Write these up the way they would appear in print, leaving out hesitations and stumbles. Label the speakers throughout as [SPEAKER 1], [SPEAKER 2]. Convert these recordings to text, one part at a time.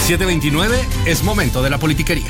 [SPEAKER 1] 7:29, es momento de la politiquería.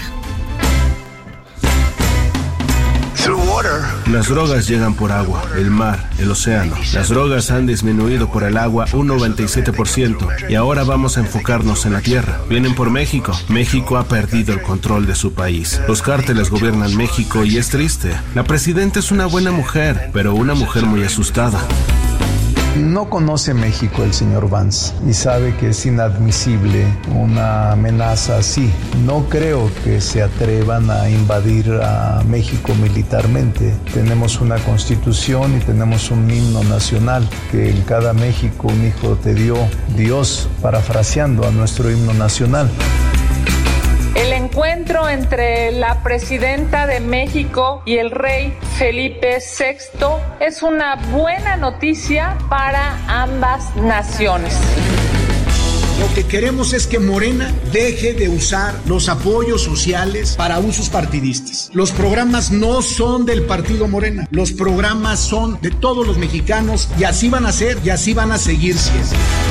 [SPEAKER 2] Las drogas llegan por agua, el mar, el océano. Las drogas han disminuido por el agua un 97% y ahora vamos a enfocarnos en la tierra. Vienen por México. México ha perdido el control de su país. Los cárteles gobiernan México y es triste. La presidenta es una buena mujer, pero una mujer muy asustada.
[SPEAKER 3] No conoce México el señor Vance y sabe que es inadmisible una amenaza así. No creo que se atrevan a invadir a México militarmente. Tenemos una constitución y tenemos un himno nacional que en cada México un hijo te dio Dios, parafraseando a nuestro himno nacional.
[SPEAKER 4] El encuentro entre la presidenta de México y el rey Felipe VI es una buena noticia para ambas naciones.
[SPEAKER 5] Lo que queremos es que Morena deje de usar los apoyos sociales para usos partidistas. Los programas no son del partido Morena, los programas son de todos los mexicanos y así van a ser y así van a seguir siendo.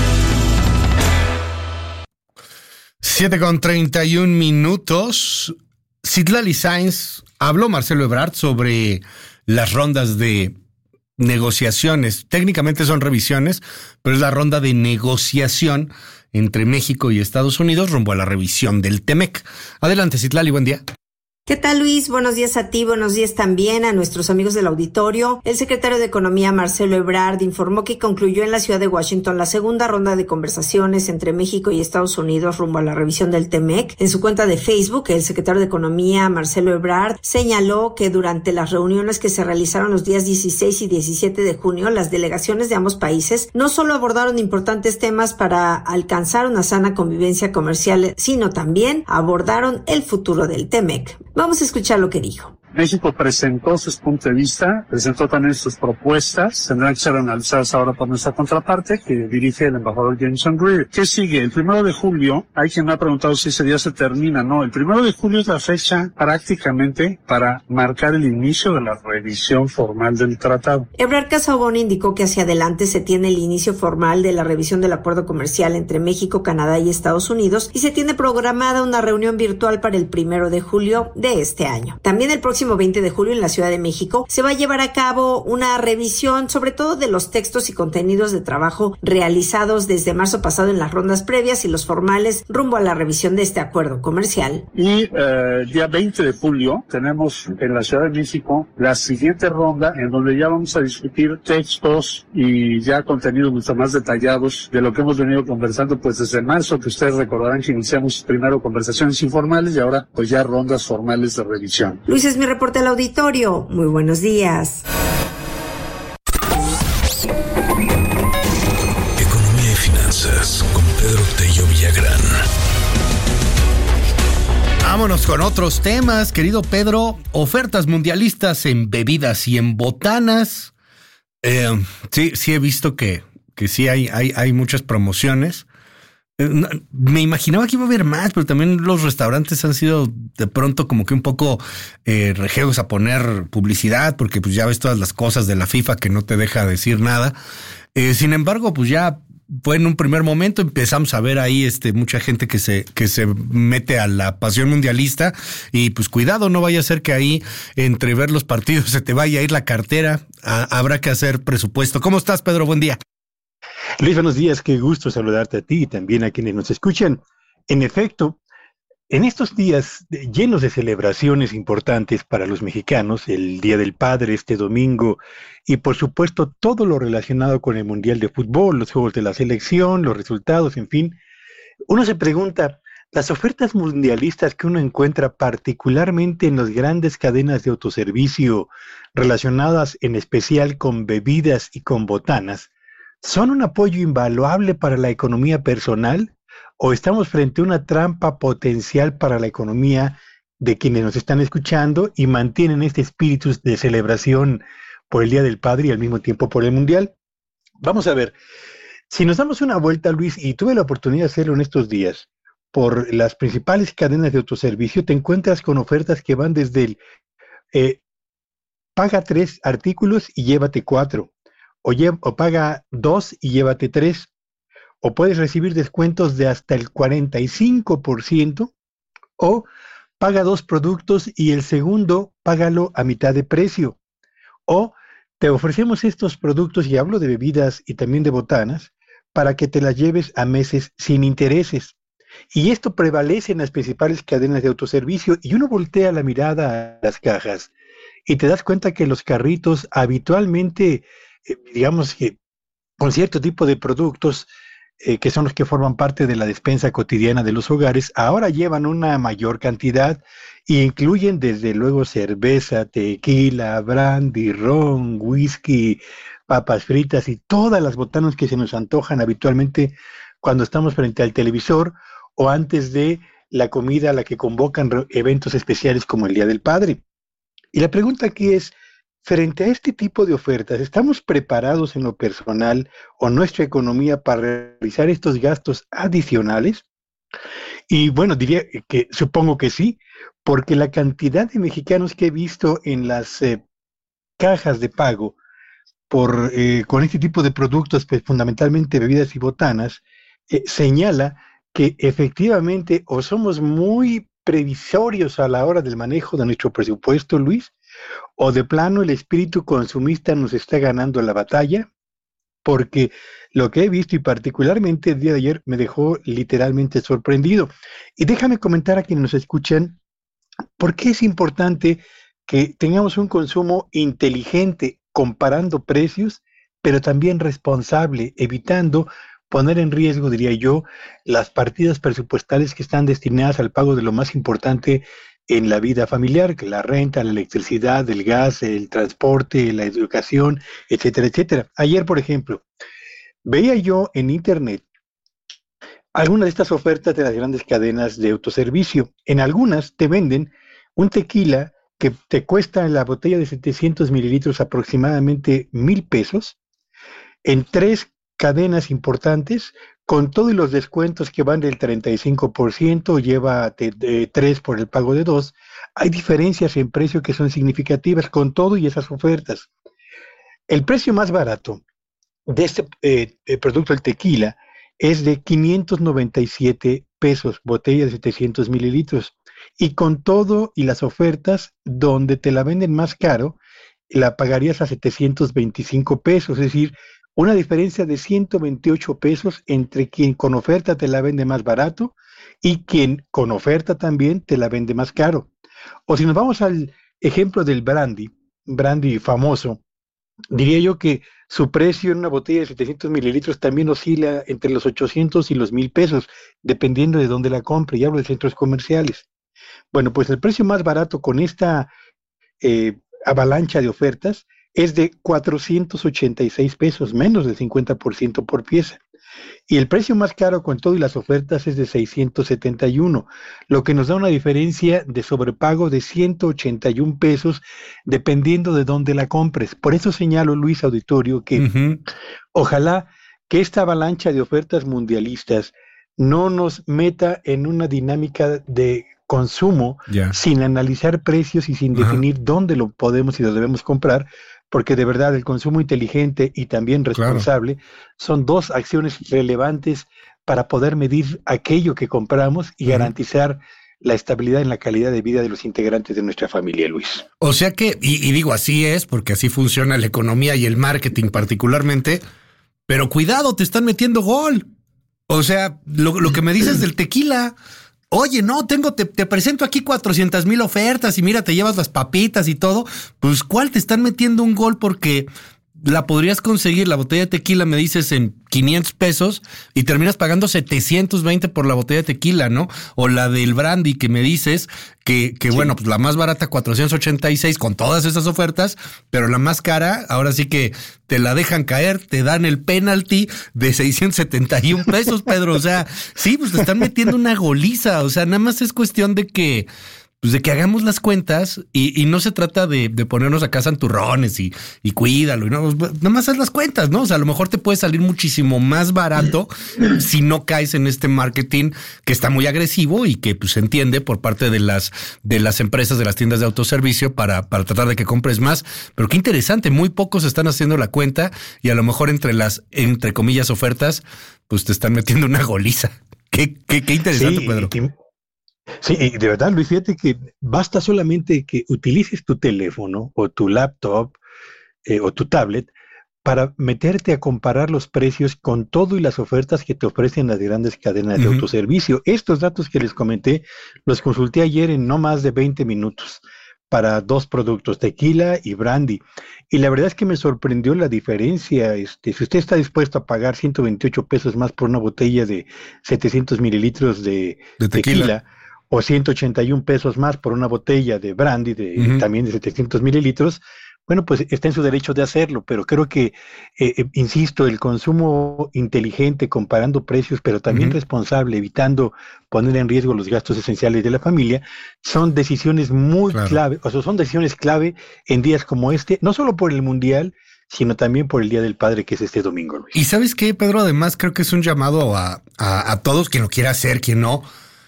[SPEAKER 1] 7:31. Citlali Sainz, habló Marcelo Ebrard sobre las rondas de negociaciones. Técnicamente son revisiones, pero es la ronda de negociación entre México y Estados Unidos rumbo a la revisión del TEMEC. Adelante, Citlali, buen día.
[SPEAKER 6] ¿Qué tal, Luis? Buenos días a ti, buenos días también a nuestros amigos del auditorio. El secretario de Economía, Marcelo Ebrard, informó que concluyó en la ciudad de Washington la segunda ronda de conversaciones entre México y Estados Unidos rumbo a la revisión del TEMEC. En su cuenta de Facebook, el secretario de Economía, Marcelo Ebrard, señaló que durante las reuniones que se realizaron los días 16 y 17 de junio, las delegaciones de ambos países no solo abordaron importantes temas para alcanzar una sana convivencia comercial, sino también abordaron el futuro del TEMEC. Vamos a escuchar lo que dijo.
[SPEAKER 7] México presentó sus puntos de vista, presentó también sus propuestas, tendrán que ser analizadas ahora por nuestra contraparte, que dirige el embajador Jameson Greer. ¿Qué sigue? El 1 de julio, hay quien me ha preguntado si ese día se termina. No, el 1 de julio es la fecha prácticamente para marcar el inicio de la revisión formal del tratado.
[SPEAKER 6] Ebrard Casabón indicó que hacia adelante se tiene el inicio formal de la revisión del acuerdo comercial entre México, Canadá y Estados Unidos y se tiene programada una reunión virtual para el 1 de julio de este año. También el próximo 20 de julio en la Ciudad de México se va a llevar a cabo una revisión sobre todo de los textos y contenidos de trabajo realizados desde marzo pasado en las rondas previas y los formales rumbo a la revisión de este acuerdo comercial.
[SPEAKER 7] Y el día 20 de julio tenemos en la Ciudad de México la siguiente ronda en donde ya vamos a discutir textos y ya contenidos mucho más detallados de lo que hemos venido conversando pues desde marzo, que ustedes recordarán que iniciamos primero conversaciones informales y ahora pues ya rondas formales de revisión.
[SPEAKER 6] Luis, es mi reporte al auditorio. Muy buenos días.
[SPEAKER 8] Economía y finanzas con Pedro Tello Villagrán.
[SPEAKER 1] Vámonos con otros temas, querido Pedro. Ofertas mundialistas en bebidas y en botanas. Sí he visto que sí hay muchas promociones. Me imaginaba que iba a haber más, pero también los restaurantes han sido de pronto como que un poco rejeos a poner publicidad, porque pues ya ves todas las cosas de la FIFA que no te deja decir nada. Sin embargo, pues ya fue en un primer momento, empezamos a ver ahí mucha gente que se mete a la pasión mundialista y pues cuidado, no vaya a ser que ahí entre ver los partidos se te vaya a ir la cartera, habrá que hacer presupuesto. ¿Cómo estás, Pedro? Buen día.
[SPEAKER 9] Luis, buenos días, qué gusto saludarte a ti y también a quienes nos escuchan. En efecto, en estos días llenos de celebraciones importantes para los mexicanos, el Día del Padre este domingo y por supuesto todo lo relacionado con el Mundial de Fútbol, los juegos de la selección, los resultados, en fin, uno se pregunta, las ofertas mundialistas que uno encuentra particularmente en las grandes cadenas de autoservicio relacionadas en especial con bebidas y con botanas, ¿son un apoyo invaluable para la economía personal o estamos frente a una trampa potencial para la economía de quienes nos están escuchando y mantienen este espíritu de celebración por el Día del Padre y al mismo tiempo por el Mundial? Vamos a ver, si nos damos una vuelta, Luis, y tuve la oportunidad de hacerlo en estos días, por las principales cadenas de autoservicio te encuentras con ofertas que van desde el paga 3 artículos y llévate 4. O paga 2 y llévate 3, o puedes recibir descuentos de hasta el 45%, o paga 2 productos y el segundo págalo a mitad de precio. O te ofrecemos estos productos, y hablo de bebidas y también de botanas, para que te las lleves a meses sin intereses. Y esto prevalece en las principales cadenas de autoservicio, y uno voltea la mirada a las cajas y te das cuenta que los carritos habitualmente, digamos que con cierto tipo de productos, que son los que forman parte de la despensa cotidiana de los hogares, ahora llevan una mayor cantidad e incluyen desde luego cerveza, tequila, brandy, ron, whisky, papas fritas y todas las botanas que se nos antojan habitualmente cuando estamos frente al televisor o antes de la comida a la que convocan eventos especiales como el Día del Padre. Y la pregunta aquí es, frente a este tipo de ofertas, ¿estamos preparados en lo personal o nuestra economía para realizar estos gastos adicionales? Y bueno, diría que supongo que sí, porque la cantidad de mexicanos que he visto en las cajas de pago con este tipo de productos, pues, fundamentalmente bebidas y botanas, señala que efectivamente o somos muy previsorios a la hora del manejo de nuestro presupuesto, Luis, o de plano el espíritu consumista nos está ganando la batalla, porque lo que he visto y particularmente el día de ayer me dejó literalmente sorprendido. Y déjame comentar a quienes nos escuchan, ¿por qué es importante que tengamos un consumo inteligente comparando precios, pero también responsable, evitando poner en riesgo, diría yo, las partidas presupuestales que están destinadas al pago de lo más importante en la vida familiar, que la renta, la electricidad, el gas, el transporte, la educación, etcétera, etcétera? Ayer, por ejemplo, veía yo en internet algunas de estas ofertas de las grandes cadenas de autoservicio. En algunas te venden un tequila que te cuesta en la botella de 700 mililitros aproximadamente 1,000 pesos, en 3 cadenas importantes, con todos los descuentos que van del 35%, llévate 3 por el pago de 2, hay diferencias en precio que son significativas con todo y esas ofertas. El precio más barato de este producto, el tequila, es de 597 pesos, botella de 700 mililitros. Y con todo y las ofertas, donde te la venden más caro, la pagarías a 725 pesos, es decir, una diferencia de 128 pesos entre quien con oferta te la vende más barato y quien con oferta también te la vende más caro. O si nos vamos al ejemplo del brandy famoso, diría yo que su precio en una botella de 700 mililitros también oscila entre los 800 y los 1,000 pesos, dependiendo de dónde la compre, y hablo de centros comerciales. Bueno, pues el precio más barato con esta avalancha de ofertas es de 486 pesos, menos del 50% por pieza. Y el precio más caro con todo y las ofertas es de 671, lo que nos da una diferencia de sobrepago de 181 pesos, dependiendo de dónde la compres. Por eso señalo, Luis Auditorio, que ojalá que esta avalancha de ofertas mundialistas no nos meta en una dinámica de consumo sin analizar precios y sin definir dónde lo podemos y lo debemos comprar, porque de verdad el consumo inteligente y también responsable son 2 acciones relevantes para poder medir aquello que compramos y garantizar la estabilidad en la calidad de vida de los integrantes de nuestra familia, Luis.
[SPEAKER 1] O sea que, y digo así es, porque así funciona la economía y el marketing particularmente, pero cuidado, te están metiendo gol. O sea, lo que me dices del tequila... Oye, no, te presento aquí 400,000 ofertas y mira, te llevas las papitas y todo. Pues, ¿cuál te están metiendo un gol? Porque la podrías conseguir, la botella de tequila, me dices, en 500 pesos y terminas pagando 720 por la botella de tequila, ¿no? O la del brandy que me dices que bueno, pues la más barata 486 con todas esas ofertas, pero la más cara, ahora sí que te la dejan caer, te dan el penalty de 671 pesos, Pedro. O sea, sí, pues te están metiendo una goliza. O sea, nada más es cuestión de que pues de que hagamos las cuentas y no se trata de ponernos acá santurrones y cuídalo, y no, nada más haz las cuentas, ¿no? O sea, a lo mejor te puede salir muchísimo más barato si no caes en este marketing que está muy agresivo y que pues se entiende por parte de las empresas, de las tiendas de autoservicio para tratar de que compres más. Pero qué interesante, muy pocos están haciendo la cuenta y a lo mejor entre las, entre comillas, ofertas, pues te están metiendo una goliza. Qué interesante, sí, Pedro.
[SPEAKER 9] Sí, y de verdad, Luis, fíjate que basta solamente que utilices tu teléfono o tu laptop o tu tablet para meterte a comparar los precios con todo y las ofertas que te ofrecen las grandes cadenas de autoservicio. Estos datos que les comenté los consulté ayer en no más de 20 minutos para 2 productos, tequila y brandy. Y la verdad es que me sorprendió la diferencia. Si usted está dispuesto a pagar 128 pesos más por una botella de 700 mililitros de tequila, o 181 pesos más por una botella de brandy también de 700 mililitros, bueno, pues está en su derecho de hacerlo, pero creo que, insisto, el consumo inteligente, comparando precios, pero también responsable, evitando poner en riesgo los gastos esenciales de la familia, son decisiones muy clave, o sea, son decisiones clave en días como este, no solo por el Mundial, sino también por el Día del Padre, que es este domingo, Luis.
[SPEAKER 1] Y ¿sabes qué, Pedro? Además, creo que es un llamado a todos, quien lo quiera hacer, quien no.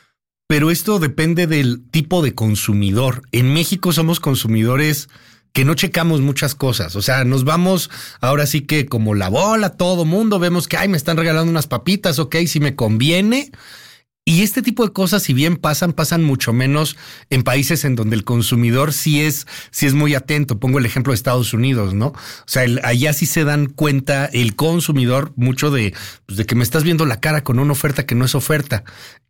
[SPEAKER 1] Pero esto depende del tipo de consumidor. En México somos consumidores que no checamos muchas cosas. O sea, nos vamos ahora sí que como la bola, todo mundo vemos que, me están regalando unas papitas, ok, si me conviene. Y este tipo de cosas, si bien pasan mucho menos en países en donde el consumidor sí es muy atento. Pongo el ejemplo de Estados Unidos, ¿no? O sea, allá sí se dan cuenta el consumidor mucho de que me estás viendo la cara con una oferta que no es oferta.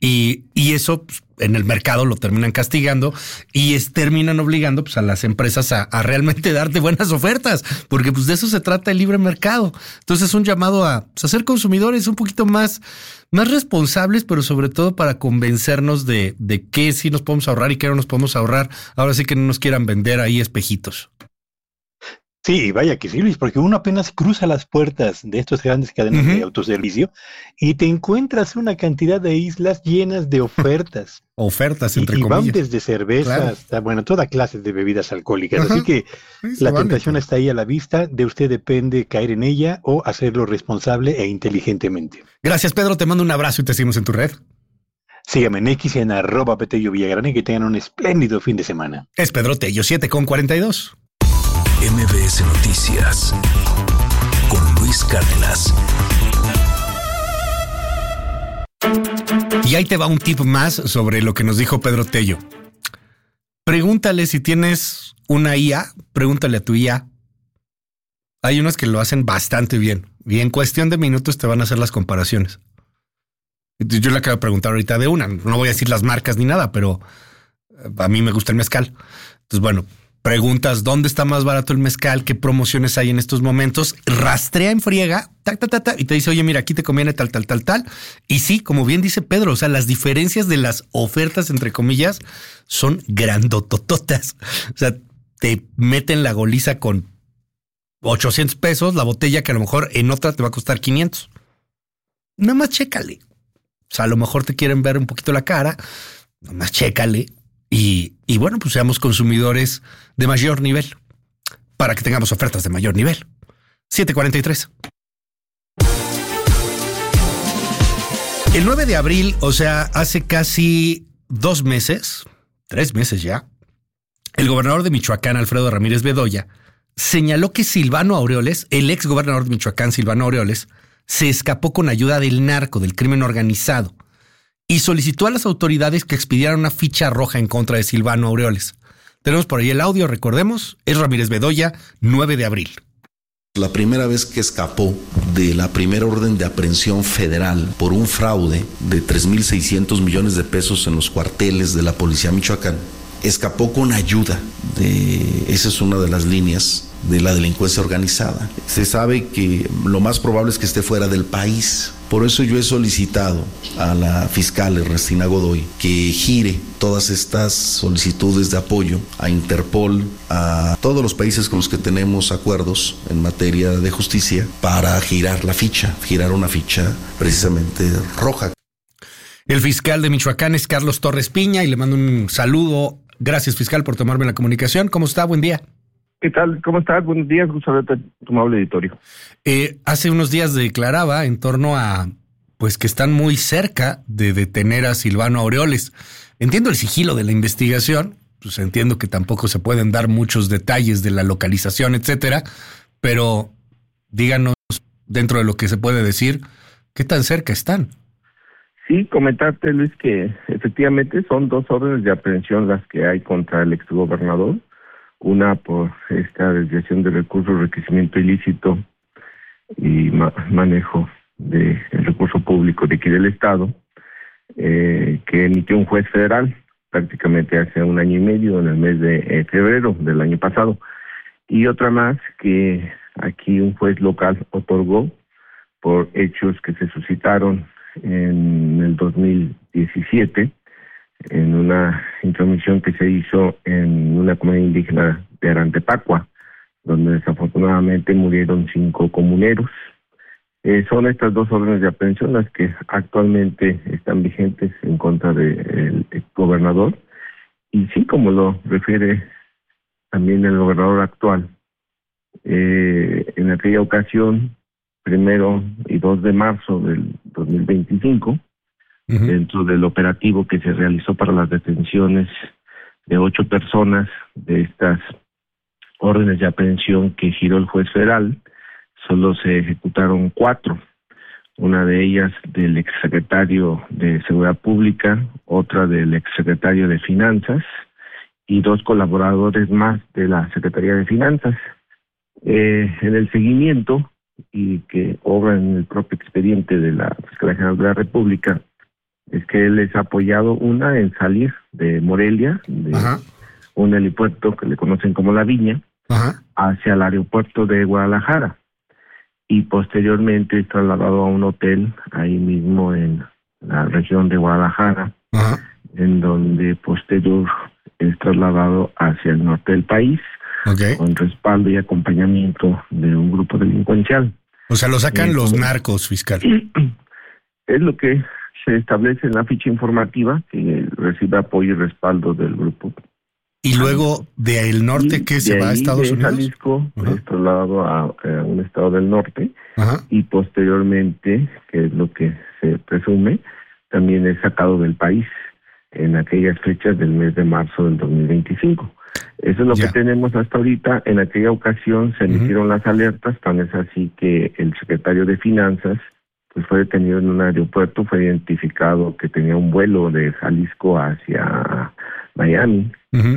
[SPEAKER 1] Y eso pues, en el mercado lo terminan castigando y terminan obligando pues, a las empresas a realmente darte buenas ofertas, porque pues de eso se trata el libre mercado. Entonces es un llamado a ser consumidores un poquito más responsables, pero sobre todo para convencernos de qué sí nos podemos ahorrar y qué no nos podemos ahorrar. Ahora sí que no nos quieran vender ahí espejitos.
[SPEAKER 9] Sí, vaya que sí, Luis, porque uno apenas cruza las puertas de estas grandes cadenas de autoservicio y te encuentras una cantidad de islas llenas de ofertas.
[SPEAKER 1] Ofertas, entre
[SPEAKER 9] comillas. Y van desde cervezas hasta, toda clase de bebidas alcohólicas. Así que la tentación está ahí a la vista, de usted depende caer en ella o hacerlo responsable e inteligentemente.
[SPEAKER 1] Gracias, Pedro, te mando un abrazo y te seguimos en tu red.
[SPEAKER 9] Sígueme en X en @PetelloVillagrán y que tengan un espléndido fin de semana.
[SPEAKER 1] Es Pedro Tello, 7:42.
[SPEAKER 8] MBS Noticias con Luis Cárdenas.
[SPEAKER 1] Y ahí te va un tip más sobre lo que nos dijo Pedro Tello. Pregúntale si tienes una IA, pregúntale a tu IA. Hay unas que lo hacen bastante bien y en cuestión de minutos te van a hacer las comparaciones. Yo le acabo de preguntar ahorita de una, no voy a decir las marcas ni nada, pero a mí me gusta el mezcal. Entonces, bueno, preguntas dónde está más barato el mezcal, qué promociones hay en estos momentos, rastrea en friega, y te dice, oye, mira, aquí te conviene tal. Y sí, como bien dice Pedro, o sea, las diferencias de las ofertas, entre comillas, son grandotototas. O sea, te meten la goliza con 800 pesos la botella que a lo mejor en otra te va a costar 500. Nada más chécale. O sea, a lo mejor te quieren ver un poquito la cara, nada más chécale. Y bueno, pues seamos consumidores de mayor nivel para que tengamos ofertas de mayor nivel. 7:43. El 9 de abril, o sea, hace casi 2 meses, 3 meses ya, el gobernador de Michoacán, Alfredo Ramírez Bedoya, señaló que Silvano Aureoles, el ex gobernador de Michoacán, Silvano Aureoles, se escapó con ayuda del narco, del crimen organizado, y solicitó a las autoridades que expidieran una ficha roja en contra de Silvano Aureoles. Tenemos por ahí el audio, recordemos, es Ramírez Bedoya, 9 de abril.
[SPEAKER 10] La primera vez que escapó de la primera orden de aprehensión federal por un fraude de 3.600 millones de pesos en los cuarteles de la Policía Michoacán, escapó con ayuda esa es una de las líneas de la delincuencia organizada. Se sabe que lo más probable es que esté fuera del país. Por eso yo he solicitado a la fiscal Ernestina Godoy que gire todas estas solicitudes de apoyo a Interpol, a todos los países con los que tenemos acuerdos en materia de justicia, para girar una ficha precisamente roja.
[SPEAKER 1] El fiscal de Michoacán es Carlos Torres Piña y le mando un saludo Gracias, fiscal, por tomarme la comunicación. ¿Cómo está? Buen día.
[SPEAKER 11] ¿Qué tal? ¿Cómo estás? Buenos días, gusto verte en tu amable auditorio.
[SPEAKER 1] Hace unos días declaraba en torno a, pues, que están muy cerca de detener a Silvano Aureoles. Entiendo el sigilo de la investigación, pues entiendo que tampoco se pueden dar muchos detalles de la localización, etcétera, pero díganos, dentro de lo que se puede decir, ¿qué tan cerca están?
[SPEAKER 11] Sí, comentarte, Luis, que efectivamente son 2 órdenes de aprehensión las que hay contra el exgobernador. Una por esta desviación de recursos, enriquecimiento ilícito y manejo del recurso público de aquí del Estado, que emitió un juez federal prácticamente hace 1 año y medio, en el mes de febrero del año pasado. Y otra más que aquí un juez local otorgó por hechos que se suscitaron en el 2017, en una intromisión que se hizo en una comunidad indígena de Arantepacua, donde desafortunadamente murieron 5 comuneros. Son estas 2 órdenes de aprehensión las que actualmente están vigentes en contra del gobernador. Y sí, como lo refiere también el gobernador actual, en aquella ocasión, 1 y 2 de marzo del 2025, dentro del operativo que se realizó para las detenciones de 8 personas de estas órdenes de aprehensión que giró el juez federal, solo se ejecutaron 4. Una de ellas del exsecretario de Seguridad Pública, otra del exsecretario de Finanzas y 2 colaboradores más de la Secretaría de Finanzas. En el seguimiento, y que obra en el propio expediente de la Fiscalía General de la República, es que él les ha apoyado, una, en salir de Morelia, de un helipuerto que le conocen como La Viña, hacia el aeropuerto de Guadalajara, y posteriormente es trasladado a un hotel ahí mismo en la región de Guadalajara, en donde posterior es trasladado hacia el norte del país, con respaldo y acompañamiento de un grupo delincuencial.
[SPEAKER 1] O sea, lo sacan los narcos, fiscal.
[SPEAKER 11] Es lo que se establece en la ficha informativa, que recibe apoyo y respaldo del grupo.
[SPEAKER 1] Y luego del norte, ¿qué se va a Estados Unidos?
[SPEAKER 11] Jalisco es trasladado a un estado del norte, y posteriormente, que es lo que se presume, también es sacado del país en aquellas fechas del mes de marzo del 2025. Eso es lo que tenemos hasta ahorita. En aquella ocasión se emitieron las alertas, tan es así que el secretario de Finanzas pues fue detenido en un aeropuerto, fue identificado que tenía un vuelo de Jalisco hacia Miami,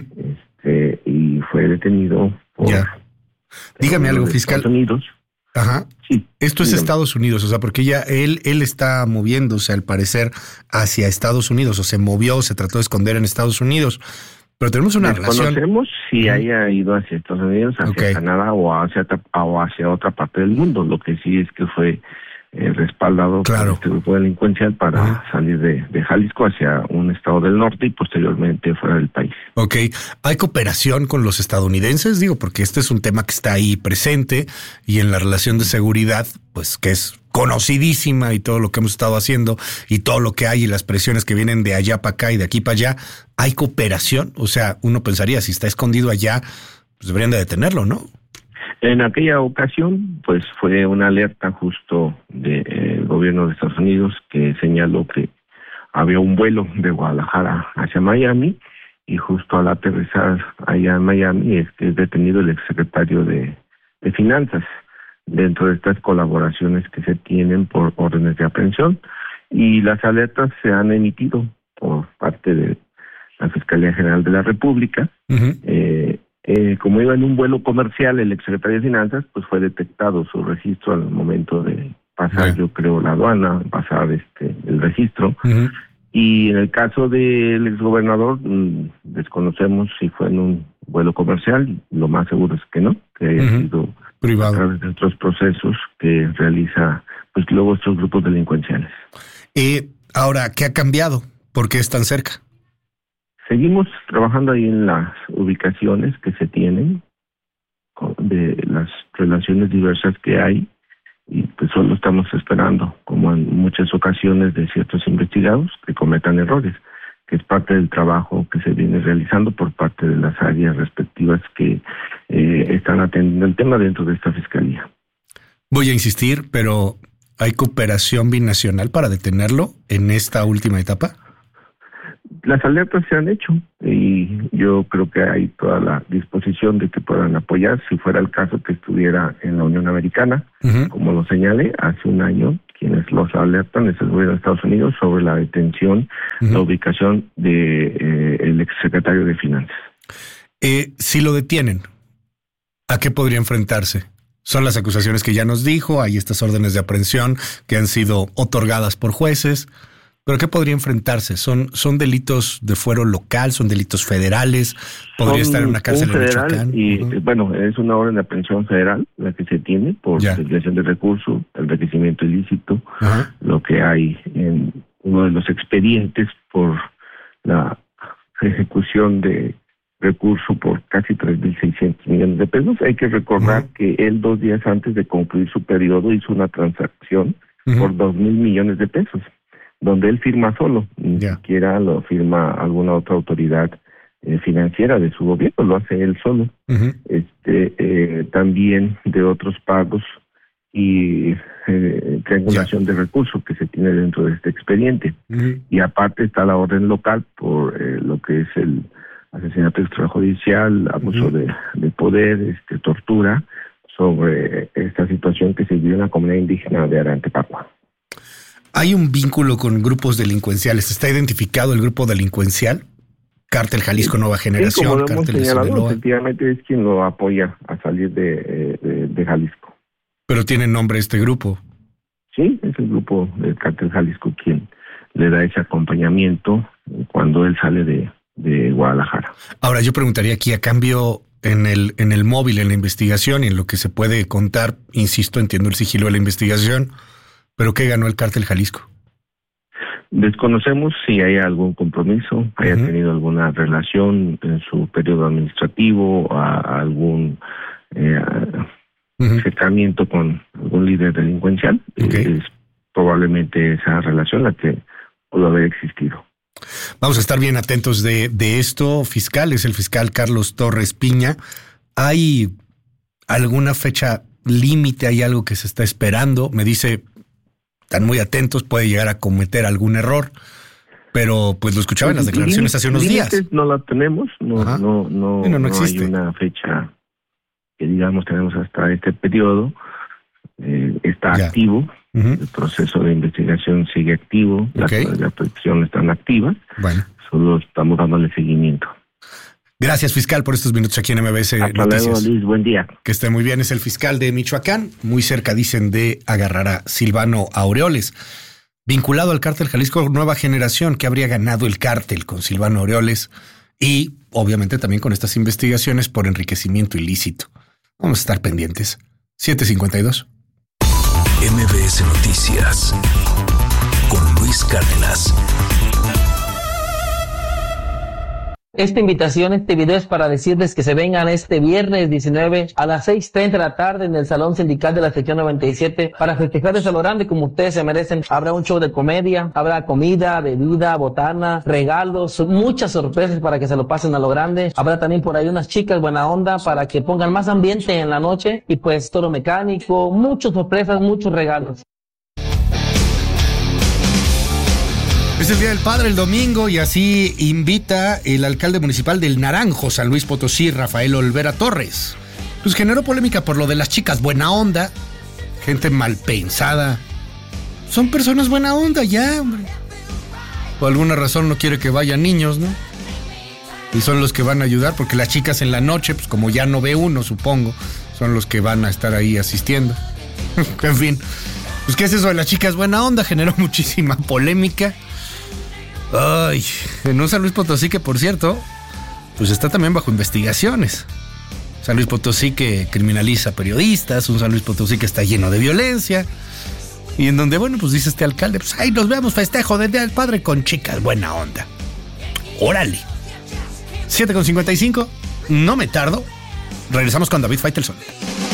[SPEAKER 11] y fue detenido por...
[SPEAKER 1] Dígame algo, fiscal.
[SPEAKER 11] Estados Unidos. Sí,
[SPEAKER 1] esto es Estados Unidos, o sea, porque ya él está moviéndose al parecer hacia Estados Unidos, o se movió, se trató de esconder en Estados Unidos. Pero tenemos una relación.
[SPEAKER 11] Conocemos si haya ido hacia Estados Unidos, hacia Canadá o hacia otra parte del mundo. Lo que sí es que fue respaldado por este grupo delincuencial para salir de Jalisco hacia un estado del norte y posteriormente fuera del país.
[SPEAKER 1] ¿Hay cooperación con los estadounidenses? Digo, porque este es un tema que está ahí presente y en la relación de seguridad, pues que es conocidísima, y todo lo que hemos estado haciendo y todo lo que hay y las presiones que vienen de allá para acá y de aquí para allá. ¿Hay cooperación? O sea, uno pensaría, si está escondido allá, pues deberían de detenerlo, ¿no?
[SPEAKER 11] En aquella ocasión, pues fue una alerta justo del gobierno de Estados Unidos que señaló que había un vuelo de Guadalajara hacia Miami, y justo al aterrizar allá en Miami es que es detenido el exsecretario de Finanzas, dentro de estas colaboraciones que se tienen por órdenes de aprehensión. Y las alertas se han emitido por parte de la Fiscalía General de la República. Como iba en un vuelo comercial el exsecretario de Finanzas, pues fue detectado su registro al momento de pasar, yo creo, la aduana, pasar el registro. Y en el caso del exgobernador, desconocemos si fue en un vuelo comercial. Lo más seguro es que no, que haya sido privado, a través de otros procesos que realiza pues luego estos grupos delincuenciales.
[SPEAKER 1] Ahora, ¿qué ha cambiado? ¿Por qué es tan cerca?
[SPEAKER 11] Seguimos trabajando ahí en las ubicaciones que se tienen, de las relaciones diversas que hay, y pues solo estamos esperando, como en muchas ocasiones de ciertos investigados, que cometan errores. es parte del trabajo que se viene realizando por parte de las áreas respectivas que están atendiendo el tema dentro de esta fiscalía.
[SPEAKER 1] Voy a insistir, pero ¿hay cooperación binacional para detenerlo en esta última etapa?
[SPEAKER 11] Las alertas se han hecho y yo creo que hay toda la disposición de que puedan apoyar si fuera el caso que estuviera en la Unión Americana, como lo señalé hace un año. Quienes los alertan es el gobierno de Estados Unidos sobre la detención, la ubicación de el exsecretario de Finanzas.
[SPEAKER 1] Si lo detienen, ¿a qué podría enfrentarse? Son las acusaciones que ya nos dijo, hay estas órdenes de aprehensión que han sido otorgadas por jueces, pero ¿qué podría enfrentarse? ¿Son delitos de fuero local? ¿Son delitos federales? ¿Podría estar en una cárcel en Michoacán?
[SPEAKER 11] Y bueno, es una orden de aprehensión federal la que se tiene por desviación de recursos, el enriquecimiento ilícito, lo que hay en uno de los expedientes por la ejecución de recurso por casi 3.600 millones de pesos. Hay que recordar que él 2 días antes de concluir su periodo hizo una transacción por 2.000 millones de pesos, donde él firma solo, ni siquiera lo firma alguna otra autoridad financiera de su gobierno, lo hace él solo. También de otros pagos y triangulación de recursos que se tiene dentro de este expediente. Y aparte está la orden local por lo que es el asesinato extrajudicial, abuso de poder, tortura, sobre esta situación que se vive en la comunidad indígena de Arantepacua.
[SPEAKER 1] ¿Hay un vínculo con grupos delincuenciales? ¿Está identificado el grupo delincuencial? Cártel Jalisco Nueva Generación,
[SPEAKER 11] como lo hemos
[SPEAKER 1] Cártel de
[SPEAKER 11] señalado,
[SPEAKER 1] Sinaloa.
[SPEAKER 11] efectivamente es quien lo apoya a salir de Jalisco.
[SPEAKER 1] ¿Pero tiene nombre este grupo?
[SPEAKER 11] Sí, es el grupo del Cártel Jalisco quien le da ese acompañamiento cuando él sale de Guadalajara.
[SPEAKER 1] Ahora yo preguntaría aquí, a cambio, en el móvil, en la investigación y en lo que se puede contar, insisto, entiendo el sigilo de la investigación, pero ¿qué ganó el Cártel Jalisco?
[SPEAKER 11] Desconocemos si hay algún compromiso, haya tenido alguna relación en su periodo administrativo, algún acercamiento con algún líder delincuencial. Es probablemente esa relación la que pudo haber existido.
[SPEAKER 1] Vamos a estar bien atentos de esto. Fiscal, es el fiscal Carlos Torres Piña. ¿Hay alguna fecha límite? ¿Hay algo que se está esperando? Me dice, están muy atentos, puede llegar a cometer algún error, pero pues lo escuchaba en las declaraciones hace unos días.
[SPEAKER 11] No la tenemos, no existe. Hay una fecha que digamos tenemos hasta este periodo. Está activo. El proceso de investigación sigue activo, las de protección están activas. Bueno. Solo estamos dándole seguimiento.
[SPEAKER 1] Gracias, fiscal, por estos minutos aquí en MBS
[SPEAKER 11] Hasta
[SPEAKER 1] Noticias.
[SPEAKER 11] luego, Luis, buen día.
[SPEAKER 1] Que esté muy bien, es el fiscal de Michoacán, muy cerca, dicen, de agarrar a Silvano Aureoles, vinculado al Cártel Jalisco Nueva Generación, que habría ganado el cártel con Silvano Aureoles y obviamente también con estas investigaciones por enriquecimiento ilícito. Vamos a estar pendientes. 7:52.
[SPEAKER 8] MBS Noticias con Luis Cárdenas.
[SPEAKER 12] Esta invitación, este video es para decirles que se vengan este viernes 19 a las 6:30 de la tarde en el Salón Sindical de la Sección 97 para festejar eso a lo grande como ustedes se merecen. Habrá un show de comedia, habrá comida, bebida, botana, regalos, muchas sorpresas para que se lo pasen a lo grande. Habrá también por ahí unas chicas buena onda para que pongan más ambiente en la noche y pues toro mecánico, muchas sorpresas, muchos regalos.
[SPEAKER 1] Es el Día del Padre el domingo y así invita el alcalde municipal del Naranjo, San Luis Potosí, Rafael Olvera Torres. Pues generó polémica por lo de las chicas buena onda, gente mal pensada. Son personas buena onda ya, hombre. Por alguna razón no quiere que vayan niños, ¿no? Y son los que van a ayudar porque las chicas en la noche, pues como ya no ve uno, supongo, son los que van a estar ahí asistiendo. En fin, pues ¿qué es eso de las chicas buena onda? Generó muchísima polémica. Ay, en un San Luis Potosí que, por cierto, pues está también bajo investigaciones. San Luis Potosí que criminaliza periodistas, un San Luis Potosí que está lleno de violencia. Y en donde, bueno, pues dice este alcalde, pues ahí nos vemos, festejo del Día del Padre con chicas, buena onda. Órale. 7:55, no me tardo. Regresamos con David Faitelson.